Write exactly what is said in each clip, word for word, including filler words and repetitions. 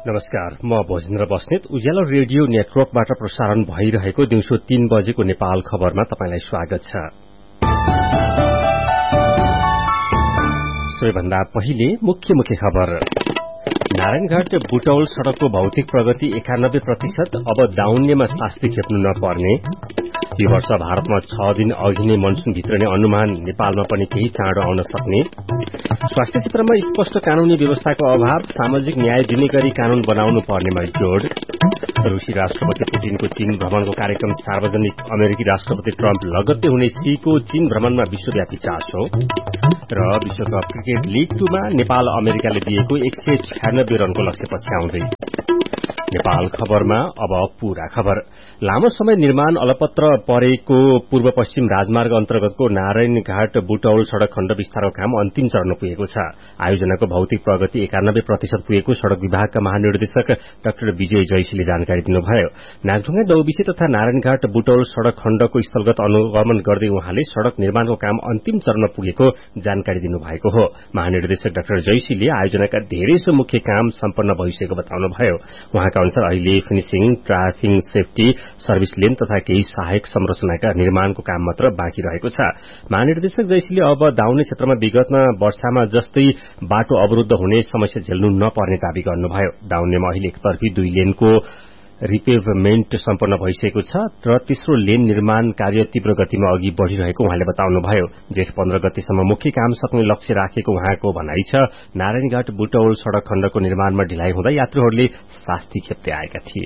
नमस्कार, म भोजेन्द्र बस्नेत। उज्यालो रेडियो नेटवर्कबाट प्रसारण भइरहेको दिउँसो तीन बजेको नेपाल खबरमा तपाईंलाई स्वागत छ। सबैभन्दा पहिले मुख्य मुख्य खबर। नारायणघाट बुटौल सड़कको भौतिक प्रगति एकानब्बे प्रतिशत, अब दाउन्नेमा शास्ति खेप्नु नपर्ने। यो वर्ष भारतमा छ दिन अघि नै मनसून भित्रने अनुमान, नेपालमा पनि केही चाँडो आउन सक्ने। स्वास्थ्य क्षेत्रमा स्पष्ट कानूनी व्यवस्थाको अभाव, सामाजिक न्याय दिने गरी कानून बनाउनु पर्नेमा जोड़। रूसी राष्ट्रपति पुटिनको चीन भ्रमणको कार्यक्रम सार्वजनिक, अमेरिकी राष्ट्रपति ट्रम्प लगत्तै हुने सीको चीन भ्रमणमा विश्वव्यापी चासो। र विश्वकप क्रिकेट लीग टूमा नेपाल अमेरिकाले दिएको एक सय छ्यानब्बे रनको लक्ष्य पछ्याउँदै। नेपाल खबरमा अब पूरा खबर। लामो समय निर्माण अलपत्र परेको पूर्व पश्चिम राजमार्ग अन्तर्गतको नारायणघाट बुटौल सड़क खण्ड विस्तारको काम अन्तिम चरणमा पुगेको छ। आयोजनाको भौतिक प्रगति एकानब्बे प्रतिशत पुगेको सड़क विभागका महानिर्देशक डाक्टर विजय जयसीले जानकारी दिनुभयो। नागढुङ्गा डौबिसे तथा नारायणघाट बुटौल सड़क खण्डको स्थलगत अनुगमन गर्दै उहाँले सड़क निर्माणको काम अन्तिम चरणमा पुगेको जानकारी दिनुभएको हो। महानिर्देशक डाक्टर जयसीले आयोजनाका धेरैसो मुख्य काम सम्पन्न भइसकेको बताउनुभयो। उहाँका अनुसार अहिले finishing, traffic safety, service lane तथा केही सहायक संरचनाका निर्माणको काम मात्र बाँकी रहेको छ। महानिर्देशक जयसीले अब दाउने क्षेत्रमा विगतमा वर्षामा जस्तै बाटो अवरूद्ध हुने समस्या झेल्नु नपर्ने दावी गर्नुभयो। दाउनेमा अहिले एकतर्फी दुई लेनको रिपेभमेन्ट सम्पन्न भइसकेको छ र तेस्रो लेन निर्माण कार्य तीव्र गतिमा अघि बढ़िरहेको उहाँले बताउनुभयो। जेठ पन्ध्र गतेसम्म मुख्य काम सक्ने लक्ष्य राखेको उहाँको भनाइ छ। नारायणघाट बुटौल सड़क खण्डको निर्माणमा ढिलाइ हुँदा यात्रीहरूले शास्ति खेप्दै आएका थिए।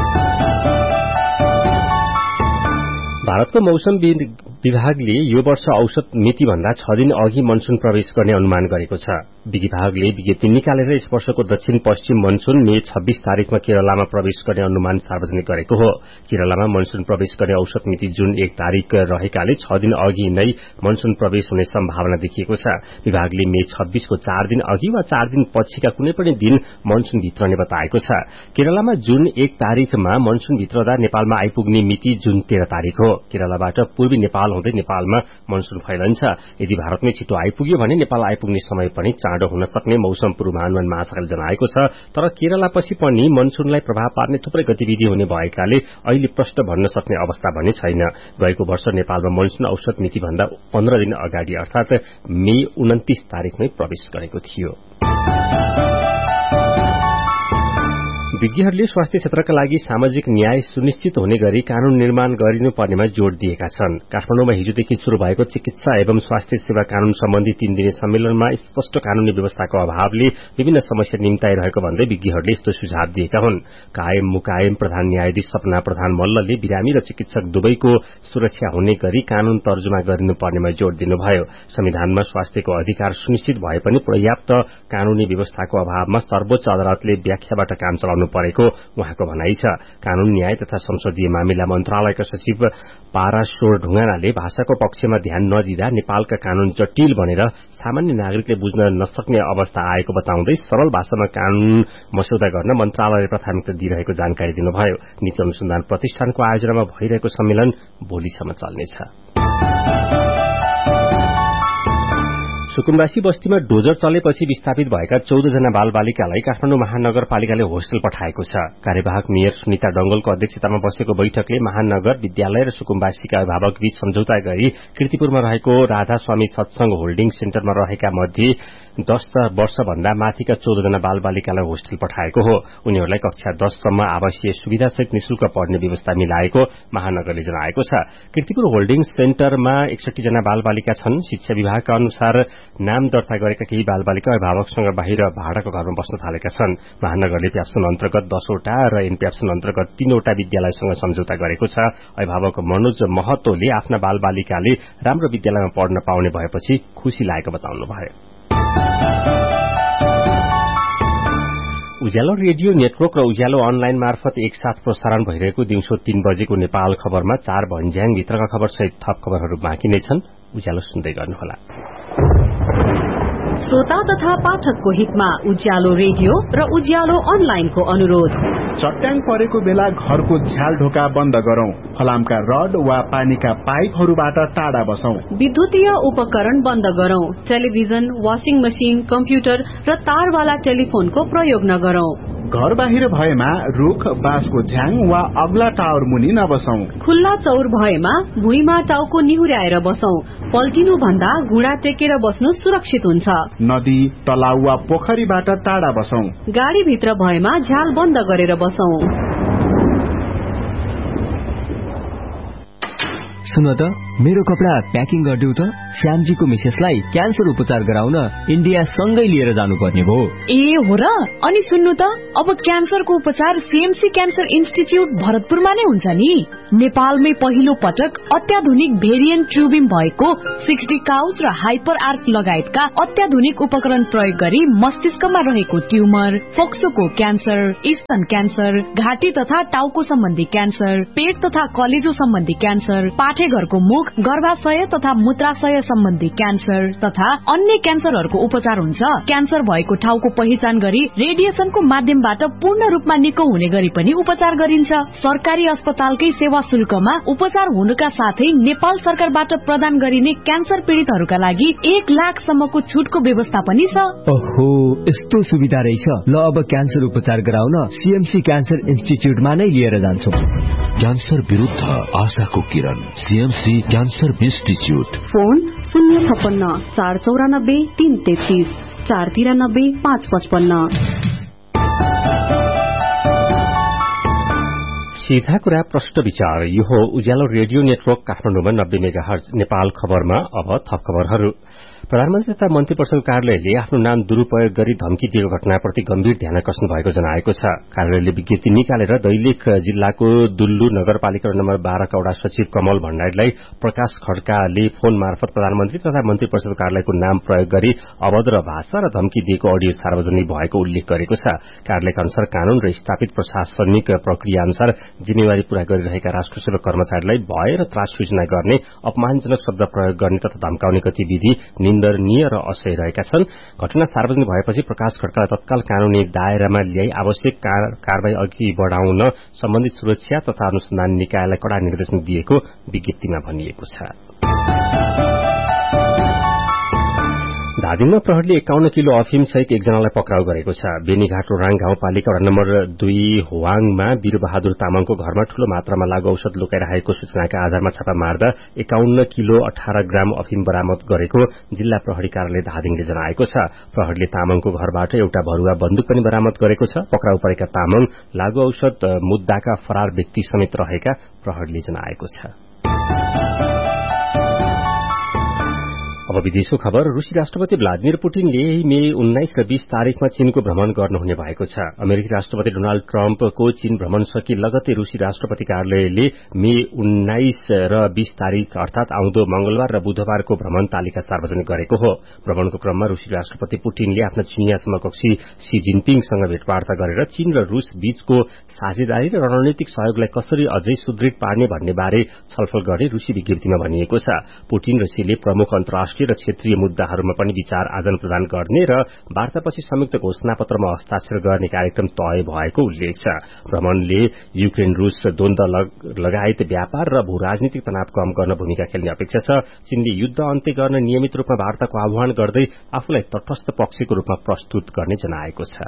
भारतको मौसम विभागले यो वर्ष औसत मिति भन्दा छ दिन अघि मनसून प्रवेश गर्ने अनुमान गरेको छ। विभागले विज्ञप्ति निकालेर यस वर्षको दक्षिण पश्चिम मनसून मे छब्बीस तारिखमा केरलामा प्रवेश गर्ने अनुमान सार्वजनिक गरेको हो। केरलामा मनसून प्रवेश गर्ने औसत मिति जुन एक तारिख रहेकाले छ दिन अघि नै मनसून प्रवेश हुने सम्भावना देखिएको छ। विभागले मे छब्बीसको चार दिन अघि वा चार दिन पछिका कुनै पनि दिन मनसून भित्रने बताएको छ। केरलामा जुन एक तारिखमा मनसून भित्रदा नेपालमा आइपुग्ने मिति जुन तेह्र तारिख हो। केरलाबाट पूर्वी नेपाल हुँदै नेपालमा मनसून फैलन्छ। यदि भारतमै छिटो आइपुग्यो भने नेपाल आइपुग्ने समय पनि चाँडो हुन सक्ने मौसम पूर्वानुमान महाशाखाले जनाएको छ। तर केरलापछि पनि मनसूनलाई प्रभाव पार्ने थुप्रै गतिविधि हुने भएकाले अहिले प्रश्न भन्न सक्ने अवस्था भने छैन। गएको वर्ष नेपालमा मनसून औसत मिति भन्दा पन्ध्र दिन अगाडि अर्थात मे उन्तीस तारिखमै प्रवेश गरेको थियो। विज्ञहरूले स्वास्थ्य क्षेत्रका लागि सामाजिक न्याय सुनिश्चित हुने गरी कानून निर्माण गरिनुपर्नेमा जोड़ दिएका छन्। काठमाडौँमा हिजोदेखि शुरू भएको चिकित्सा एवं स्वास्थ्य सेवा कानून सम्बन्धी तीन दिने सम्मेलनमा स्पष्ट कानूनी व्यवस्थाको अभावले विभिन्न समस्या निम्ताइरहेको भन्दै विज्ञहरूले यस्तो सुझाव दिएका हुन्। कायम मुकायम प्रधान न्यायाधीश सपना प्रधान मल्लले बिरामी र चिकित्सक दुवैको सुरक्षा हुने गरी कानून तर्जुमा गरिनुपर्नेमा जोड़ दिनुभयो। संविधानमा स्वास्थ्यको अधिकार सुनिश्चित भए पनि पर्याप्त कानूनी व्यवस्थाको अभावमा सर्वोच्च अदालतले व्याख्याबाट काम चलाउनु परेको उहाँको भनाइ छ। कानून न्याय तथा संसदीय मामिला मन्त्रालयका सचिव पाराशोर ढुङ्गानाले भाषाको पक्षमा ध्यान नदिँदा नेपालका कानून जटिल बनेर सामान्य नागरिकले बुझ्न नसक्ने अवस्था आएको बताउँदै सरल भाषामा कानून मस्यौदा गर्न मन्त्रालयले प्राथमिकता दिइरहेको जानकारी दिनुभयो। नीति अनुसन्धान प्रतिष्ठानको आयोजनामा भइरहेको सम्मेलन भोलिसम्म चल्नेछ। सुकुम्बासी बस्तीमा डोजर चलेपछि विस्थापित भएका चौध जना बालबालिकालाई काठमाडौँ महानगरपालिकाले होस्टेल पठाएको छ। कार्यवाहक मेयर सुनिता डंगलको अध्यक्षतामा बसेको बैठकले महानगर विद्यालय र सुकुम्बासीका अभिभावक बीच सम्झौता गरी कीर्तिपुरमा रहेको राधास्वामी सत्संग होल्डिङ सेन्टरमा रहेका मध्ये दस वर्ष भन्दा माथिका चौध जना बालबालिकालाई होस्टेल पठाएको हो। उनीहरूलाई कक्षा दससम्म आवासीय सुविधासहित निशुल्क पढ्ने व्यवस्था मिलाएको महानगरले जनाएको छ। कीर्तिपुर होल्डिङ सेन्टरमा एकसठी जना बालबालिका छन्। शिक्षा विभागका अनुसार नाम दर्ता गरेका केही बालबालिका अभिभावकसँग बाहिर भाडाको घरमा बस्न थालेका छन्। महानगरले प्याप्सन अन्तर्गत दसवटा र एनप्याप्सन अन्तर्गत तीनवटा विद्यालयसँग सम्झौता गरेको छ। अभिभावक मनोज महतोले आफ्ना बालबालिकाले राम्रो विद्यालयमा पढ्न पाउने भएपछि खुशी लागेको बताउनुभयो। उज्यालो रेडियो नेटवर्क र उज्यालो अनलाइन मार्फत एकसाथ प्रसारण भइरहेको दिउँसो तीन बजेको नेपाल खबरमा चार भन्ज्याङ भित्रका खबर सहित थप खबरहरू बाँकी नै छन्। उज्यालो सुन्दै गर्नुहोला। श्रोता तथा पाठकको हितमा उज्यालो रेडियो र उज्यालो अनलाइनको अनुरोध। चट्याङ परेको बेला घरको झ्याल ढोका बन्द गरौं। फलामका रड वा पानीका पाइपहरूबाट टाढा बसौं। विद्युतीय उपकरण बन्द गरौं। टेलिभिजन, वाशिङ मशिन, कम्प्युटर र तारवाला टेलिफोनको प्रयोग नगरौं। घर बाहिर भएमा रुख, बाँसको झ्याङ वा अग्ला टावर मुनि नबसौं। खुल्ला चौर भएमा भुइँमा टाउको निहुर्याएर बसौं। पल्टिनु भन्दा घुँडा टेकेर बस्नु सुरक्षित हुन्छ। नदी, तलाउ वा पोखरीबाट टाढा बसौं। गाडी भित्र भएमा झ्याल बन्द गरेर बसौं। सुन त, मेरो कपडा प्याकिङ गरिदेऊ त। श्यामजीको मिसेसलाई क्यान्सर उपचार गराउन इन्डिया सँगै लिएर जानुपर्ने भयो। ए हो र? अनि सुन्नु त, अब क्यान्सरको उपचार सीएमसी क्यान्सर इन्स्टिच्युट भरतपुरमा नै हुन्छ नि। नेपालमै पहिलो पटक अत्याधुनिक भेरिएन्ट ट्युबिम भएको सिक्सटी काउस र हाइपर आर्क लगायतका अत्याधुनिक उपकरण प्रयोग गरी मस्तिष्कमा रहेको ट्युमर, फोक्सोको क्यान्सर, स्तन क्यान्सर, घाँटी तथा टाउको सम्बन्धी क्यान्सर, पेट तथा कलेजो सम्बन्धी क्यान्सर, पाठेघरको मुख, गर्भाशय तथा मूत्राशय सम्बन्धी क्यान्सर तथा अन्य क्यान्सरहरूको उपचार हुन्छ। क्यान्सर भएको ठाउँको पहिचान गरी रेडिएसनको माध्यमबाट पूर्ण रूपमा निको हुने गरी पनि उपचार गरिन्छ। सरकारी अस्पतालकै सेवा शुल्कमा उपचार हुनुका साथै नेपाल सरकारबाट प्रदान गरिने क्यान्सर पीड़ितहरूका लागि एक लाख सम्मको छुटको व्यवस्था पनि छ। ओहो, यस्तो सुविधा रहेछ। ल, अब क्यान्सर उपचार गराउन सीएमसी क्यान्सर इन्स्टिच्युटमा नै लिएर जान्छौं। क्यान्सर विरुद्ध आशाको किरण, सीएमसी क्यान्सर इन्स्टिच्युट। फोन शून्य छप्पन्न चार चौरानब्बे तीन तेत्तीस चार तिरानब्बे पाँच पचपन्न। सीधा कुरा, प्रष्ट विचार। यो हो उज्यालो रेडियो नेटवर्क काठमाडौँमा नब्बे मेगा हर्ज। नेपाल खबरमा अब थप खबरहरू। प्रधानमन्त्री तथा मन्त्री परिषद कार्यालयले आफ्नो नाम दुरूपयोग गरी धम्की दिएको घटनाप्रति गम्भीर ध्यान आकर्षण भएको जनाएको छ। कार्यालयले विज्ञप्ति निकालेर दैलेख जिल्लाको दुल्लु नगरपालिका नम्बर बाह्रका वडा सचिव कमल भण्डारीलाई प्रकाश खड्काले फोन मार्फत प्रधानमन्त्री तथा मन्त्री परिषद कार्यालयको नाम प्रयोग गरी अभद्र भाषा र धम्की दिएको अडियो सार्वजनिक भएको उल्लेख गरेको छ। कार्यालयका अनुसार कानून र स्थापित प्रशासनिक प्रक्रिया अनुसार जिम्मेवारी पूरा गरिरहेका राष्ट्र सेवक कर्मचारीलाई भय र त्रास सूचना गर्ने, अपमानजनक शब्द प्रयोग गर्ने तथा धम्काउने गतिविधि निन्दनीय र असह्य रहेका छन्। घटना सार्वजनिक भएपछि प्रकाश खड्कालाई तत्काल कानूनी दायरामा ल्याई आवश्यक कारवाही अघि बढ़ाउन सम्बन्धित सुरक्षा तथा अनुसन्धान निकायलाई कड़ा निर्देशन दिएको विज्ञप्तिमा भनिएको छ। धादिङमा प्रहरीले एकाउन्न किलो अफिम सहित एकजनालाई पक्राउ गरेको छ। बेनीघाट रोराङ गाउँपालिका वडा नम्बर दुई होवाङमा वीरबहादुर तामाङको घरमा ठूलो मात्रामा लागू औषध लुकाइरहेको सूचनाका आधारमा छापा मार्दा एकाउन्न किलो अठार ग्राम अफिम बरामद गरेको जिल्ला प्रहरी कार्यालय धादिङले जनाएको छ। प्रहरीले तामाङको घरबाट एउटा भरुवा बन्दुक पनि बरामद गरेको छ। पक्राउ परेका तामाङ लागू औषध मुद्दाका फरार व्यक्ति समेत रहेका प्रहरीले जनाएको छ। अब विदेशको खबर। रूसी राष्ट्रपति भ्लादिमिर पुटिनले मे उन्नाइस र बीस तारिकमा चीनको भ्रमण गर्नुहुने भएको छ। अमेरिकी राष्ट्रपति डोनाल्ड ट्रम्पको चीन भ्रमण सकी लगतै रूसी राष्ट्रपति कार्यालयले मे उन्नाइस र बीस तारिक अर्थात आउँदो मंगलबार र बुधबारको भ्रमण तालिका सार्वजनिक गरेको हो। भ्रमणको क्रममा रूसी राष्ट्रपति पुटिनले आफ्ना चिनिया समकक्षी शी जिनपिङसँग भेटवार्ता गरेर चीन र रूस बीचको साझेदारी र रणनीतिक सहयोगलाई कसरी अझै सुदृढ़ पार्ने भन्ने बारे छलफल गर्ने रूसी विज्ञप्तिमा भनिएको छ। पुटिन र शीले प्रमुख अन्तर्राष्ट्रिय र क्षेत्रीय मुद्दाहरूमा पनि विचार आदान प्रदान गर्ने र वार्तापछि संयुक्त घोषणापत्रमा हस्ताक्षर गर्ने कार्यक्रम तय भएको उल्लेख छ। भ्रमणले युक्रेन रूस द्वन्द्व लगायत व्यापार र भू राजनीतिक तनाव कम गर्न भूमिका खेल्ने अपेक्षा छ। चीनले युद्ध अन्त्य गर्न नियमित रूपमा वार्ताको आह्वान गर्दै आफूलाई तटस्थ पक्षको रूपमा प्रस्तुत गर्ने जनाएको छ।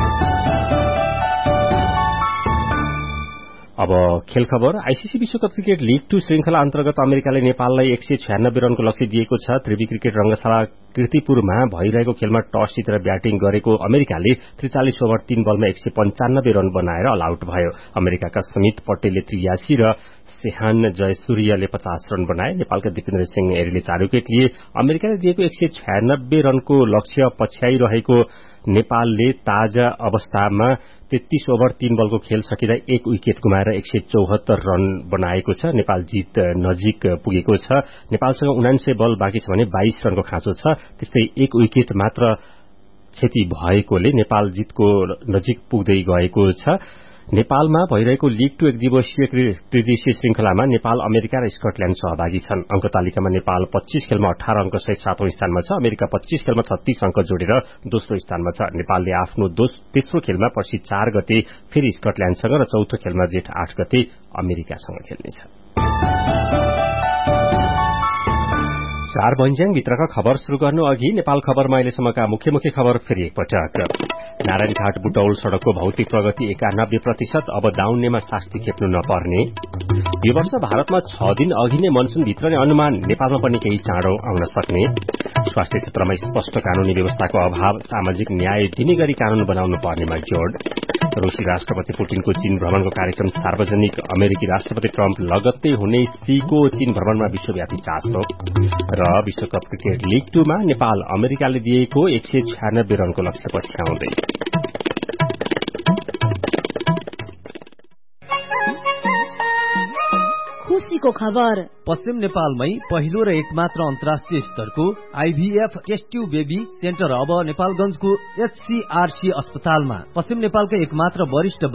अब खेल खबर। आईसीसी विश्वकप क्रिकेट लीग टू श्रृंखला अन्तर्गत अमेरिकाले नेपाललाई एक सय छयानब्बे रनको लक्ष्य दिएको छ। त्रिवी क्रिकेट रंगशाला कीर्तिपुरमा भइरहेको खेलमा टस जितेर ब्याटिङ गरेको अमेरिकाले त्रिचालिस ओभर तीन बलमा एक सय पञ्चानब्बे रन बनाएर अल आउट भयो। अमेरिकाका समित पटेलले त्रियासी र सेहान जयसूर्यले पचास रन बनाए। नेपालका दिपेन्द्र सिंह एरीले चार विकेट लिए। अमेरिकाले दिएको एक सय छयानब्बे रनको लक्ष्य पछ्याइरहेको नेपालले ताजा अवस्थामा तेत्तीस ओभर तीन बलको खेल सकिँदा एक विकेट गुमाएर एक सय चौहत्तर रन बनाएको छ। नेपाल जित नजिक पुगेको छ। नेपालसँग उनान्सय बल बाँकी छ भने बाइस रनको खाँचो छ। त्यस्तै एक विकेट मात्र क्षति भएकोले नेपाल जितको नजिक पुग्दै गएको छ। नेपालमा भइरहेको लीग टू एक दिवसीय त्रिदेशीय श्रृंखलामा नेपाल, अमेरिका र स्कटल्याण्ड सहभागी छन्। अंक तालिकामा नेपाल पच्चीस खेलमा अठार अंक सहित सातौं स्थानमा छ। अमेरिका पच्चीस खेलमा छत्तीस अंक जोडेर दोस्रो स्थानमा छ। नेपालले आफ्नो तेस्रो खेलमा पर्सि चार गते फेरि स्कटल्याण्डसँग र चौथो खेलमा जेठ आठ गते अमेरिकासँग खेल्नेछ। चार बन्ज्याङ भित्रका खबर शुरू गर्नु अघि नेपाल खबरमा अहिलेसम्मका मुख्य मुख्य खबर फेरि एकपटक। नारायणघाट बुटौल सड़कको भौतिक प्रगति एकानब्बे प्रतिशत, अब दाउन्नेमा शास्ति खेप्नु नपर्ने। यो वर्ष भारतमा छ दिन अघि नै मनसून भित्र नै अनुमान, नेपालमा पनि केही चाँडो आउन सक्ने। स्वास्थ्य क्षेत्रमा स्पष्ट कानूनी व्यवस्थाको अभाव, सामाजिक न्याय दिने गरी कानून बनाउनु पर्नेमा जोड़। रूसी राष्ट्रपति पुटिनको चीन भ्रमणको कार्यक्रम सार्वजनिक, अमेरिकी राष्ट्रपति ट्रम्प लगत्तै हुने सीको चीन भ्रमणमा विश्वव्यापी चासो। र विश्वकप क्रिकेट लीग टूमा नेपाल अमेरिकाले दिएको एक सय छ्यानब्बे रनको लक्ष्य पछ्याउँदै। खुशीको खबर। पश्चिम नेपालमै पहिलो र एकमात्र अन्तर्राष्ट्रिय स्तरको आईभीएफ टेस्ट ट्यूब बेबी सेन्टर अब नेपालगंजको एचसीआरसी अस्पतालमा। पश्चिम नेपालका एकमात्र वरिष्ठ